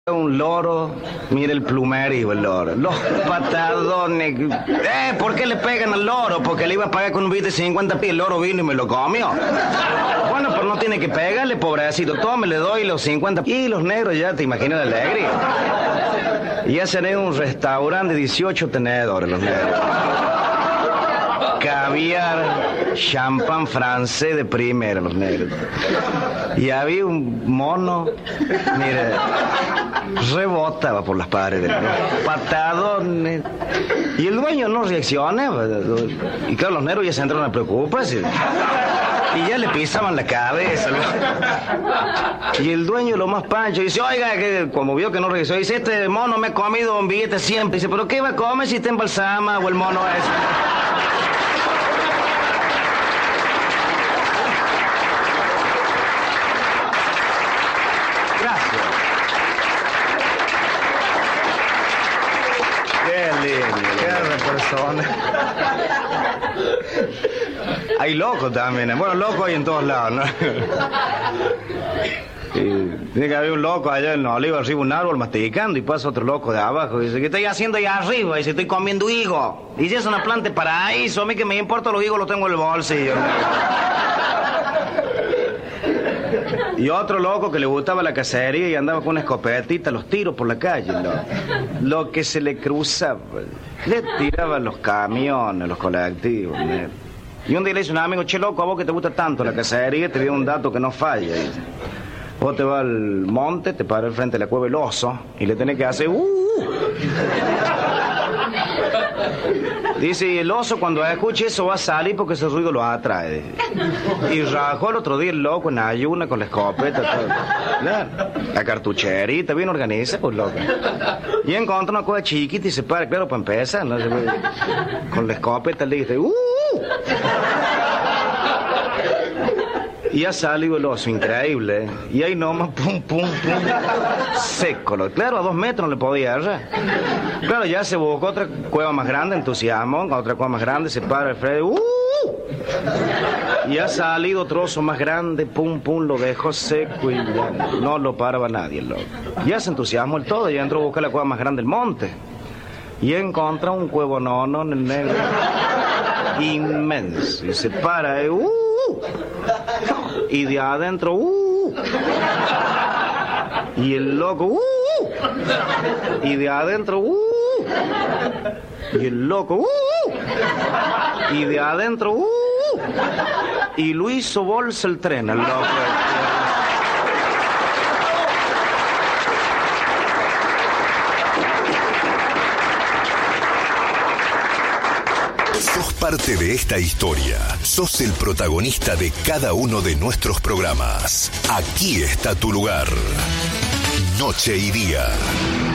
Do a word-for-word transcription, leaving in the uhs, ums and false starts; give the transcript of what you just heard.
Un loro, mira el plumerio el loro, los patadones. Eh, ¿por qué le pegan al loro? Porque le iba a pagar con un billete de cincuenta pies, el loro vino y me lo comió. Bueno, pero no tiene que pegarle, pobrecito. Tome, le doy los cincuenta. Y los negros ya te imaginas la alegría. Y ya seré un restaurante de dieciocho tenedores, los negros. Caviar, champán francés de primera, los negros. Y había un mono, mire, rebotaba por las paredes, patadones. Y el dueño no reacciona. Y claro, los negros ya se entraron a preocuparse. Y ya le pisaban la cabeza. Y el dueño, lo más pancho, dice, oiga, que como vio que no reaccionó, dice, este mono me ha comido un billete siempre. Dice, ¿pero qué va a comer si te embalsama o el mono es? Gracias. Qué lindo, qué persona. Hay locos también, bueno, locos hay en todos lados, ¿no? Y tiene que haber un loco allá en Oliva, arriba de un árbol masticando, y pasa otro loco de abajo y dice, ¿qué estoy haciendo allá arriba? Y dice, estoy comiendo higo. Y dice, es una planta de paraíso, a mí que me importa los higos, los tengo en el bolsillo. Y otro loco que le gustaba la cacería y andaba con una escopetita, los tiros por la calle, ¿no? Lo que se le cruzaba, le tiraban los camiones, los colectivos, ¿no? Y un día le dice un amigo, che loco, a vos que te gusta tanto la cacería, te doy un dato que no falla. Dice, vos te vas al monte, te paras al frente de la cueva el oso y le tenés que hacer uh. Dice, y el oso cuando escuche eso va a salir porque ese ruido lo atrae. Y rajó el otro día el loco en ayuna con la escopeta, todo. Claro. La cartucherita bien organizada, pues loco. Y encontró una cueva chiquita y se para, claro, para empezar, ¿no? Con la escopeta le dice, ¡uh! Y ha salido el oso, increíble, ¿eh? Y ahí nomás, pum, pum, pum, seco. Claro, a dos metros no le podía agarrar. Claro, ya se buscó otra cueva más grande, entusiasmo, otra cueva más grande, se para el Freddy, ¡uh! Y ha salido otro oso más grande, pum, pum, lo dejó seco y ya no lo paraba nadie, el loco. Ya se entusiasmó el todo, ya entró a buscar la cueva más grande del monte. Y encontró un cuevo nono en el negro, inmenso, y se para, y, ¡uh! Y de adentro, ¡uh! Y el loco, ¡uh! Y de adentro, ¡uh! Y el loco, ¡uh! Y de adentro, ¡uh! Y lo hizo bolsa el tren, el loco. Sos parte de esta historia. Sos el protagonista de cada uno de nuestros programas. Aquí está tu lugar. Noche y día.